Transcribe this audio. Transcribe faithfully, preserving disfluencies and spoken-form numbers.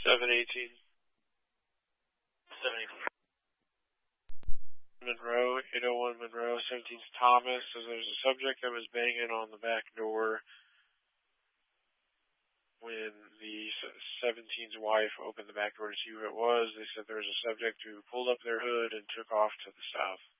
seven eighteen. seven eighteen. Monroe, eight oh one Monroe, seventeen's Thomas. So there's a subject that was banging on the back door when the seventeen's wife opened the back door to see who it was. They said there was a subject who pulled up their hood and took off to the south.